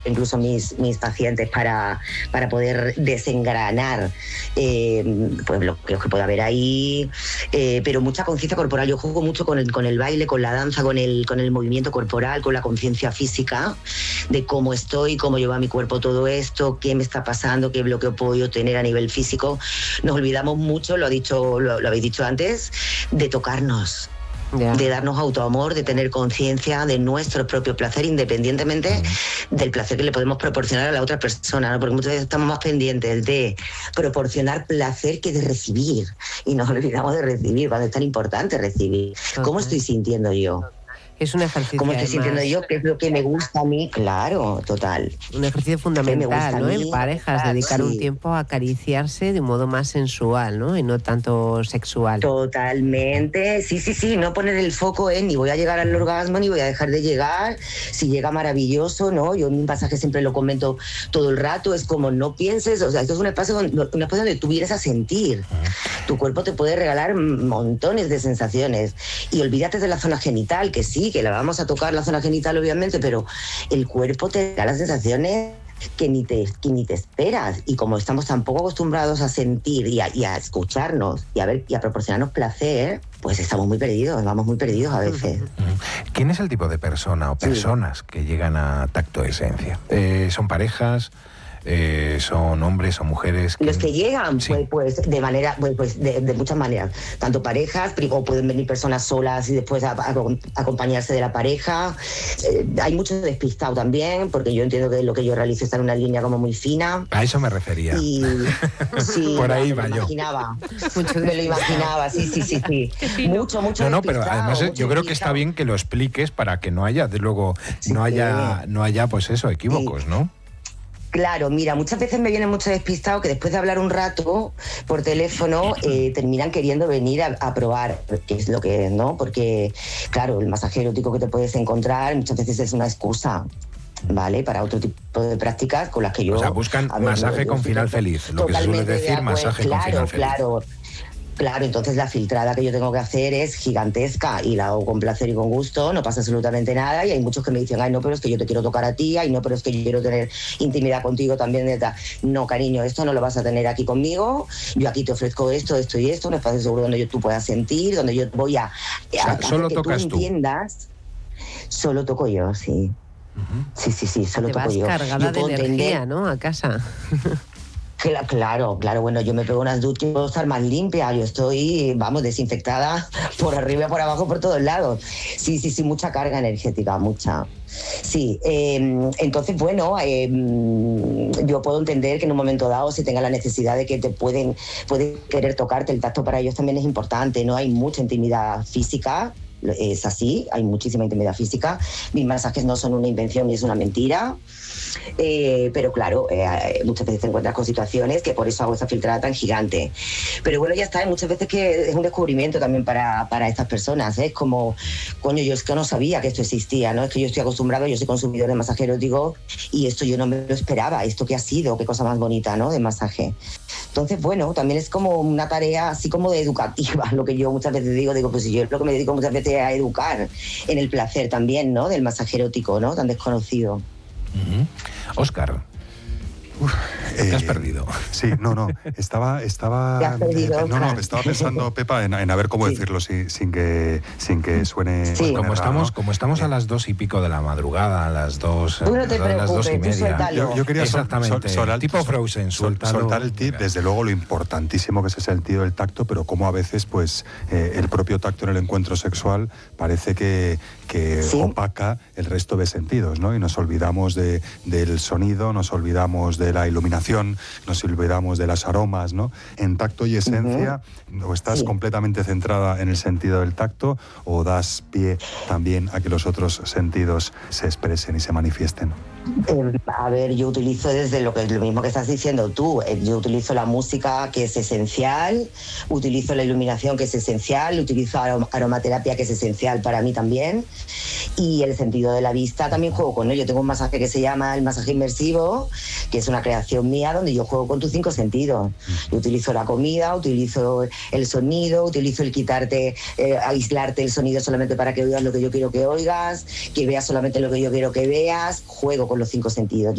incluso mis pacientes para poder desengranar pues lo que pueda haber ahí, pero mucha conciencia corporal. Yo juego mucho con el baile, con la danza, con el movimiento corporal, con la conciencia física de cómo estoy, cómo lleva mi cuerpo todo esto, qué me está pasando, qué bloqueo puedo tener a nivel físico. Nos olvidamos mucho, lo habéis dicho antes, de tocarnos. Yeah. De darnos autoamor, de tener conciencia de nuestro propio placer, independientemente del placer que le podemos proporcionar a la otra persona, ¿no? Porque muchas veces estamos más pendientes de proporcionar placer que de recibir, y nos olvidamos de recibir, cuando es tan importante recibir. ¿Cómo estoy sintiendo yo? Es un ejercicio. ¿Cómo estoy sintiendo yo? ¿Qué es lo que me gusta a mí? Claro, total. Un ejercicio fundamental, ¿no? En parejas, dedicar un tiempo a acariciarse de un modo más sensual, ¿no? Y no tanto sexual. Totalmente. Sí. No poner el foco en ni voy a llegar al orgasmo ni voy a dejar de llegar. Si llega, maravilloso, ¿no? Yo en un pasaje siempre lo comento todo el rato. Es como no pienses, o sea, esto es un espacio donde tú vienes a sentir. Tu cuerpo te puede regalar montones de sensaciones. Y olvídate de la zona genital, que sí, que la vamos a tocar, la zona genital obviamente, pero el cuerpo te da las sensaciones que ni te esperas, y como estamos tan poco acostumbrados a sentir y a escucharnos y a proporcionarnos placer, pues estamos muy perdidos, vamos muy perdidos a veces. ¿Quién es el tipo de persona o personas que llegan a Tacto Esencia? ¿Son parejas? ¿Son hombres o mujeres? Los que llegan, pues de manera, de muchas maneras, tanto parejas, o pueden venir personas solas y después acompañarse de la pareja. Hay mucho despistado también, porque yo entiendo que lo que yo realizo está en una línea como muy fina. A eso me refería. Y sí, por ahí va yo. Me lo imaginaba, sí. Mucho No, pero además yo creo que está bien que lo expliques para que no haya, luego, no haya pues eso, equívocos, ¿no? Claro, mira, muchas veces me vienen mucho despistados que después de hablar un rato por teléfono terminan queriendo venir a probar, que es lo que es, ¿no? Porque, claro, el masaje erótico que te puedes encontrar muchas veces es una excusa, ¿vale? Para otro tipo de prácticas con las que yo... O sea, buscan masaje con final feliz, lo que se suele decir, masaje con final feliz. Claro, entonces la filtrada que yo tengo que hacer es gigantesca y la hago con placer y con gusto, no pasa absolutamente nada, y hay muchos que me dicen, ay, no, pero es que yo te quiero tocar a ti, ay, no, pero es que yo quiero tener intimidad contigo también. No, cariño, esto no lo vas a tener aquí conmigo, yo aquí te ofrezco esto y esto, un espacio seguro donde tú puedas sentir, donde yo voy a solo que tocas tú entiendas. Solo toco yo, sí. Sí, solo toco yo. Te vas cargada de energía, ¿no? A casa. Claro, bueno, yo me pego unas duchas y puedo estar más limpia, yo estoy, desinfectada por arriba y por abajo, por todos lados. Sí, mucha carga energética, mucha. Sí, entonces, bueno, yo puedo entender que en un momento dado se tenga la necesidad de que pueden querer tocarte, el tacto para ellos también es importante, ¿no? Hay mucha intimidad física. Es así, hay muchísima intimidad física. Mis masajes no son una invención ni es una mentira, pero claro, muchas veces te encuentras con situaciones que por eso hago esa filtrada tan gigante. Pero bueno, ya está, hay muchas veces que es un descubrimiento también para estas personas, ¿eh? Es como, coño, yo es que no sabía que esto existía, ¿no? Es que yo estoy acostumbrado, yo soy consumidor de masaje erótico y esto yo no me lo esperaba, esto que ha sido, qué cosa más bonita, ¿no? De masaje. Entonces, bueno, también es como una tarea así como de educativa, lo que yo muchas veces digo, pues yo lo que me dedico muchas veces a educar en el placer también, ¿no? Del masaje erótico, ¿no? Tan desconocido. Óscar, te has perdido. Sí, no. Estaba pensando, Pepa, en a ver cómo decirlo sin que suene. Sí. Pues como estamos a las 2:00 de la madrugada, a las 2, tú no te preocupes, las 2:30. Yo quería exactamente tipo Frozen, soltar el tip, desde luego lo importantísimo que es el sentido del tacto, pero como a veces pues el propio tacto en el encuentro sexual parece que opaca el resto de sentidos, ¿no? Y nos olvidamos del sonido, nos olvidamos de la iluminación, nos olvidamos de los aromas, ¿no? En Tacto y Esencia, ¿o estás completamente centrada en el sentido del tacto o das pie también a que los otros sentidos se expresen y se manifiesten? A ver, yo utilizo lo mismo que estás diciendo tú. Yo utilizo la música, que es esencial, utilizo la iluminación, que es esencial, utilizo aromaterapia, que es esencial para mí también, y el sentido de la vista también juego con ello. Yo tengo un masaje que se llama el masaje inmersivo, que es una creación mía donde yo juego con tus 5 sentidos. Yo utilizo la comida, utilizo el sonido, utilizo el quitarte, aislarte el sonido solamente para que oigas lo que yo quiero que oigas, que veas solamente lo que yo quiero que veas. Juego con los 5 sentidos.